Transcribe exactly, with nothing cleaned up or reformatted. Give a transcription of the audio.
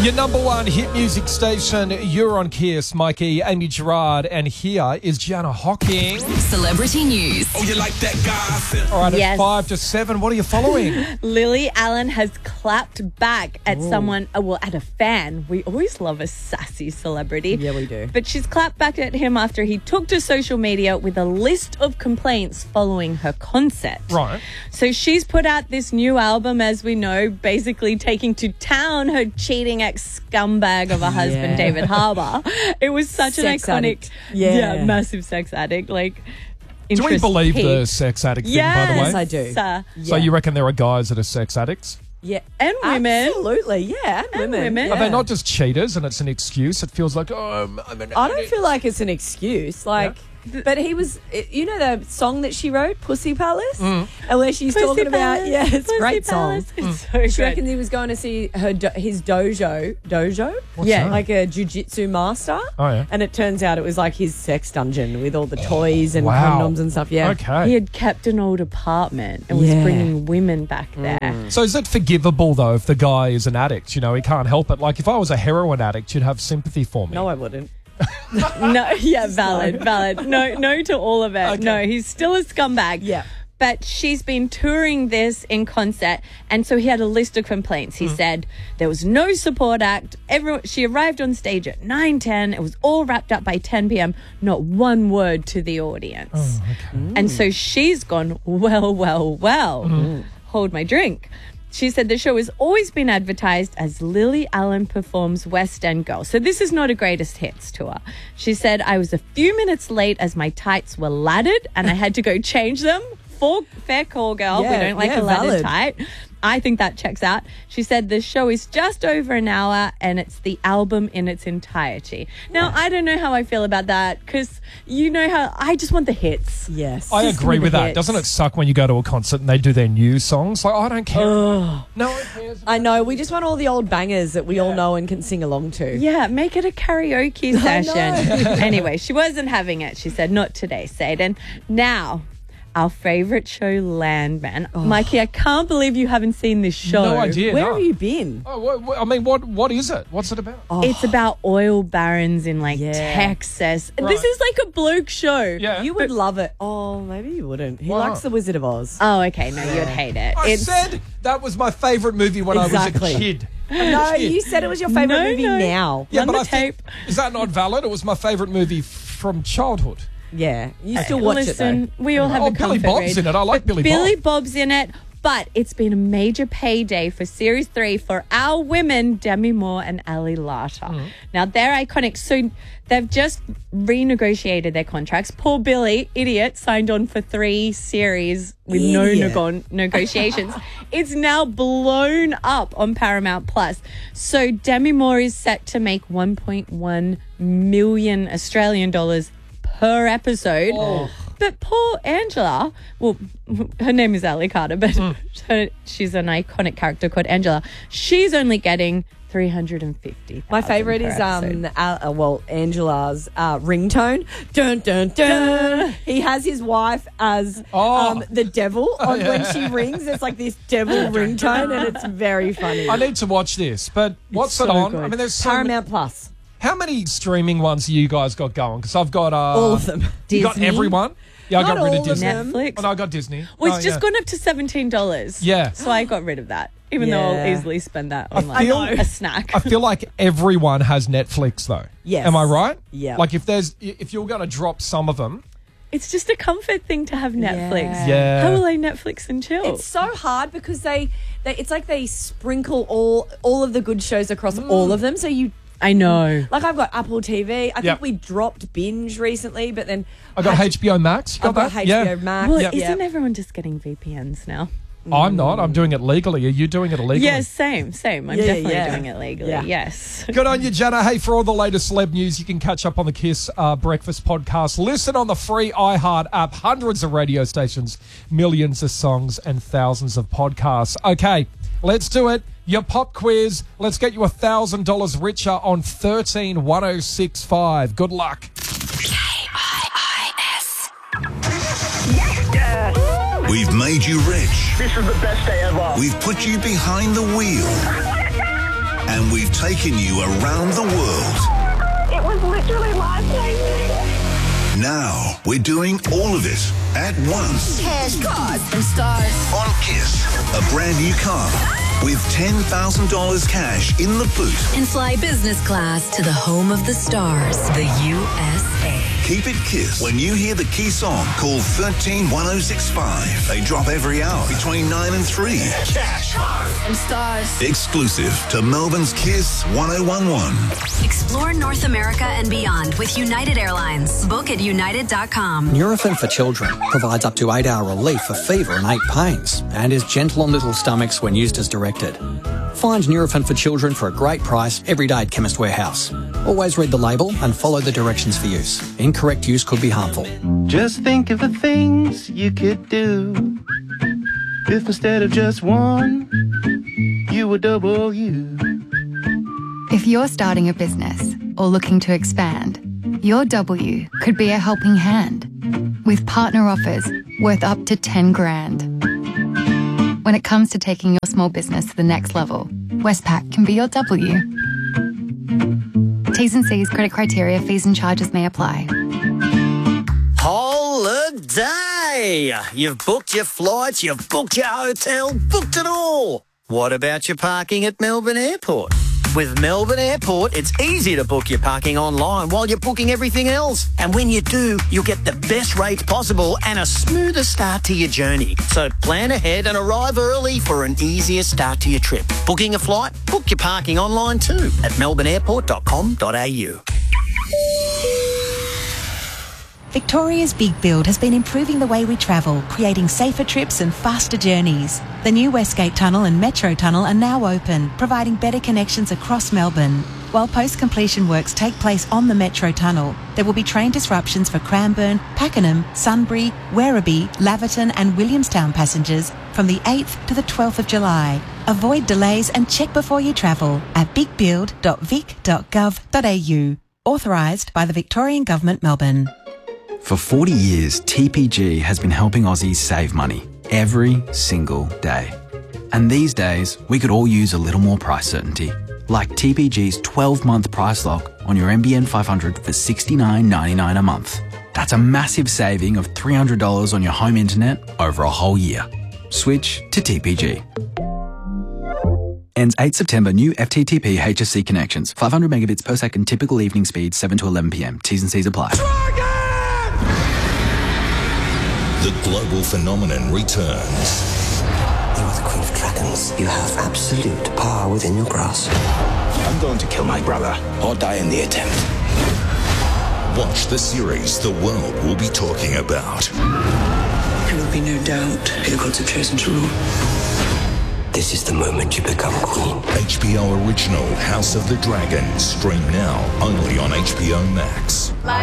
Your number one hit music station, you're on Kiss. Mikey, Amy Gerard, and here is Gianna Hocking. Celebrity news. Oh, you like that guy? All right, Yes. it's five to seven. What are you following? Lily Allen has clapped back at someone, uh, well, at a fan. We always love a sassy celebrity. Yeah, we do. But she's clapped back at him after he took to social media with a list of complaints following her concert. Right. So she's put out this new album, as we know, basically taking to town her cheating ex-scumbag of a husband, Yeah. David Harbour. It was such an Sex iconic, addict. Yeah. massive sex addict. Like, Do we interest believe the peaked. sex addict thing, Yes, by the way? Yes, I do. Uh, So you reckon there are guys that are sex addicts? Yeah. and women. Absolutely, yeah. And, And women. women. Yeah. Are they not just cheaters and it's an excuse? It feels like, oh, I'm, I'm an I don't addict. feel like it's an excuse. Like, but he was, you know, the song that she wrote, Pussy Palace, and where she's Pussy talking about, Palace, yeah, it's a Pussy great Palace. song. It's so She good. reckons he was going to see her do- his dojo, dojo, What's Yeah. that? like a jujitsu master. Oh, yeah. And it turns out it was like his sex dungeon with all the toys and Wow. condoms and stuff. Yeah. Okay. He had kept an old apartment and was Yeah. bringing women back there. So is it forgivable, though, if the guy is an addict? You know, he can't help it. Like, if I was a heroin addict, you'd have sympathy for me. No, I wouldn't. No, yeah, valid, valid. No, no to all of it. Okay. No, he's still a scumbag. Yeah. But she's been touring this in concert, and so he had a list of complaints. He said there was no support act. Everyone, she arrived on stage at nine ten. It was all wrapped up by ten p.m. Not one word to the audience. And so she's gone, well, well, well. Hold my drink. She said the show has always been advertised as Lily Allen Performs West End Girl. So this is not a greatest hits tour. She said, I was a few minutes late as my tights were laddered and I had to go change them. For, fair call, girl. Yeah, we don't like yeah, a laddered valid. tight. I think that checks out. She said the show is just over an hour and it's the album in its entirety. Now, I don't know how I feel about that because you know how I just want the hits. Yes. I Just agree give me with the that. hits. Doesn't it suck when you go to a concert and they do their new songs? Like, I don't care. No one cares. I know. We just want all the old bangers that we all know and can sing along to. Yeah, make it a karaoke I session. know. Anyway, she wasn't having it. She said, not today, Sade. And now, our favourite show, Landman. Mikey, I can't believe you haven't seen this show. No idea. Where no. have you been? Oh, what, what- I mean, what what is it? What's it about? It's about oil barons in like Yeah. Texas. Right. This is like a bloke show. Yeah. You would love it. Oh, maybe you wouldn't. He Why likes not? The Wizard of Oz. Oh, okay. No, you'd hate it. I It's said that was my favourite movie when I Exactly. was a kid. no, you said it was your favourite No, movie no. now. Yeah, Run but the I think, tape. is that not valid? It was my favourite movie f- from childhood. Yeah. You still watch Listen, it, we all have Oh, a Billy comfort Bob's read. in it. I like But Billy Bob. Billy Bob's in it. But it's been a major payday for Series three for our women, Demi Moore and Ali Larter. Mm-hmm. Now, they're iconic. So they've just renegotiated their contracts. Poor Billy, idiot, signed on for three series with no Idiot. nego- negotiations. It's now blown up on Paramount Plus. So Demi Moore is set to make one point one million Australian dollars per episode. Oh. But poor Angela, well, her name is Ali Carter, but her, she's an iconic character called Angela. She's only getting three hundred fifty. My favourite is um, uh, uh, well, Angela's uh, ringtone. Dun dun dun. He has his wife as Oh. um, the devil on yeah. when she rings. It's like this devil ringtone, and it's very funny. I need to watch this, but what's so it on? good. I mean, there's so many- Paramount Plus. How many streaming ones you guys got going? Because I've got uh, All of them. You got Disney? everyone. Yeah, I Not got rid all of of Disney. them. Netflix. Oh, no, I got Disney. Well, it's Oh, just yeah. gone up to seventeen dollars. Yeah. So I got rid of that, even though I'll Yeah. easily spend that on I like feel- a snack. I feel like everyone has Netflix though. Yes. Am I right? Yeah. Like if there's if you're going to drop some of them, It's just a comfort thing to have Netflix. Yeah. yeah. How will I Netflix and chill? It's so hard because they, they, it's like they sprinkle all all of the good shows across Mm. all of them. So you, I know. like, I've got Apple T V. I think Yep. we dropped Binge recently, but then I got H B O Max. You got I've got that? H B O yeah. Max. Well, Yep. isn't everyone just getting V P Ns now? I'm not. I'm doing it legally. Are you doing it illegally? Yes, same, same. I'm Yeah, definitely yeah. doing it legally. Yeah. Yes. Good on you, Jenna. Hey, for all the latest celeb news, you can catch up on the Kiss uh, Breakfast podcast. Listen on the free iHeart app. Hundreds of radio stations, millions of songs, and thousands of podcasts. Okay, let's do it. Your pop quiz. Let's get you one thousand dollars richer on thirteen one oh six five. Good luck. We've made you rich. This is the best day ever. We've put you behind the wheel. and we've taken you around the world. It was literally life-changing. Now we're doing all of it at once. Cash, cars, and stars. On Kiss, a brand new car with ten thousand dollars cash in the boot. And fly business class to the home of the stars, the U S A. Keep it Kiss. When you hear the key song, call one three one oh six five. They drop every hour between nine and three. Cash, cars, And stars. exclusive to Melbourne's Kiss one oh one one. Explore North America and beyond with United Airlines. Book at united dot com. Nurofen for Children provides up to eight hour relief for fever and ache pains and is gentle on little stomachs when used as directed. Find Nurofen for Children for a great price every day at Chemist Warehouse. Always read the label and follow the directions for use. Incorrect use could be harmful. Just think of the things you could do if instead of just one, you were double you. If you're starting a business or looking to expand, your W could be a helping hand with partner offers worth up to ten grand. When it comes to taking your small business to the next level, Westpac can be your W. T's and C's, credit criteria, fees and charges may apply. Holiday! You've booked your flights, you've booked your hotel, booked it all. What about your parking at Melbourne Airport? With Melbourne Airport, it's easy to book your parking online while you're booking everything else. And when you do, you'll get the best rates possible and a smoother start to your journey. So plan ahead and arrive early for an easier start to your trip. Booking a flight? Book your parking online too at melbourne airport dot com dot a u. Victoria's Big Build has been improving the way we travel, creating safer trips and faster journeys. The new Westgate Tunnel and Metro Tunnel are now open, providing better connections across Melbourne. While post-completion works take place on the Metro Tunnel, there will be train disruptions for Cranbourne, Pakenham, Sunbury, Werribee, Laverton and Williamstown passengers from the eighth to the twelfth of July. Avoid delays and check before you travel at big build dot vic dot gov dot a u. Authorised by the Victorian Government, Melbourne. For forty years, T P G has been helping Aussies save money every single day. And these days, we could all use a little more price certainty. Like T P G's twelve month price lock on your M B N five hundred for sixty-nine ninety-nine a month. That's a massive saving of three hundred dollars on your home internet over a whole year. Switch to T P G. Ends eighth September. New F T T P H S C connections. five hundred megabits per second. Typical evening speed seven to eleven p m. T's and C's apply. The global phenomenon returns. You are the Queen of Dragons. You have absolute power within your grasp. I'm going to kill my brother or die in the attempt. Watch the series the world will be talking about. There will be no doubt who gods have chosen to rule. This is the moment you become queen. H B O original House of the Dragon. Stream now only on H B O Max.